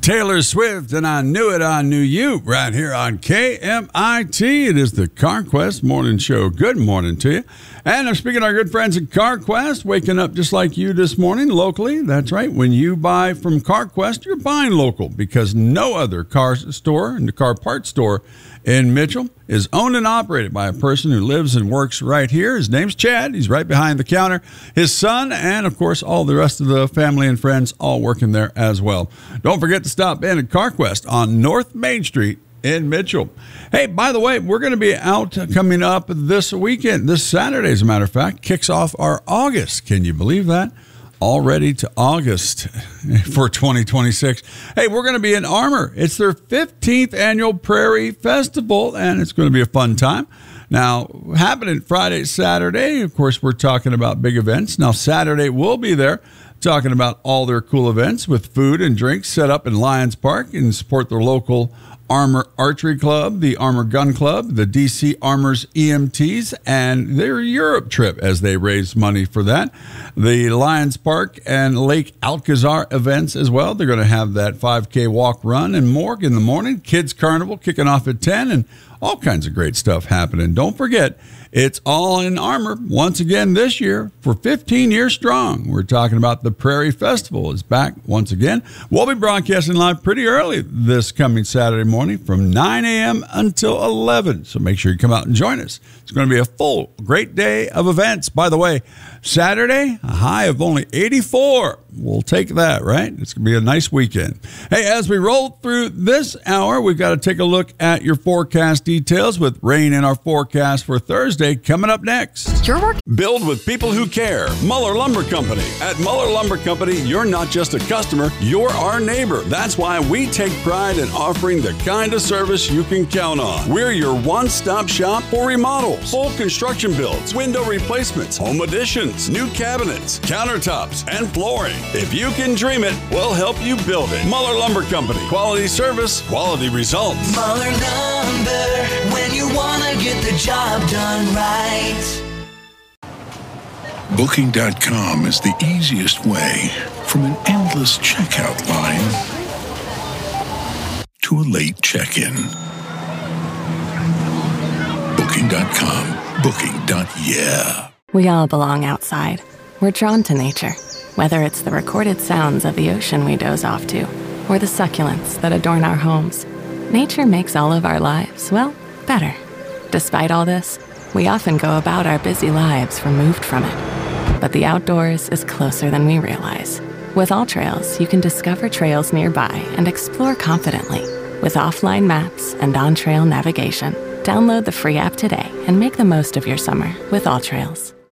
Taylor Swift, and I Knew It, I Knew You, right here on KMIT. It is the CarQuest Morning Show. Good morning to you. And I'm speaking to our good friends at CarQuest, waking up just like you this morning locally. That's right. When you buy from CarQuest, you're buying local because no other car store and the car parts store in Mitchell is owned and operated by a person who lives and works right here. His name's Chad. He's right behind the counter. His son and, of course, all the rest of the family and friends all working there as well. Don't forget to stop in at CarQuest on North Main Street in Mitchell. Hey, by the way, we're going to be out coming up this weekend. This Saturday, as a matter of fact, kicks off our August. Can you believe that? Already to August for 2026. Hey, we're going to be in Armour. It's their 15th annual Prairie Festival, and it's going to be a fun time. Now, happening Friday, Saturday, of course, we're talking about big events. Now, Saturday, we'll be there talking about all their cool events with food and drinks set up in Lions Park and support their local Armour Archery Club, the Armour Gun Club, the DC Armor's EMTs, and their Europe trip as they raise money for that. The Lions Park and Lake Alcazar events as well. They're going to have that 5K walk, run, and more in the morning. Kids Carnival kicking off at 10, and all kinds of great stuff happening. Don't forget, it's all in Armour once again this year for 15 years strong. We're talking about the Prairie Festival is back once again. We'll be broadcasting live pretty early this coming Saturday morning from 9 a.m. until 11. So make sure you come out and join us. It's going to be a full, great day of events. By the way, Saturday, a high of only 84. We'll take that, right? It's going to be a nice weekend. Hey, as we roll through this hour, we've got to take a look at your forecast details with rain in our forecast for Thursday coming up next. Your work. Build with people who care. Muller Lumber Company. At Muller Lumber Company, you're not just a customer, you're our neighbor. That's why we take pride in offering the kind of service you can count on. We're your one-stop shop for remodels, full construction builds, window replacements, home additions, new cabinets, countertops, and flooring. If you can dream it, we'll help you build it. Muller Lumber Company. Quality service, quality results. Muller Lumber, when you want to get the job done right. Booking.com is the easiest way from an endless checkout line to a late check-in. Booking.com. Booking.yeah. We all belong outside. We're drawn to nature, whether it's the recorded sounds of the ocean we doze off to, or the succulents that adorn our homes. Nature makes all of our lives, well, better. Despite all this, we often go about our busy lives removed from it. But the outdoors is closer than we realize. With AllTrails, you can discover trails nearby and explore confidently. With offline maps and on-trail navigation, download the free app today and make the most of your summer with AllTrails.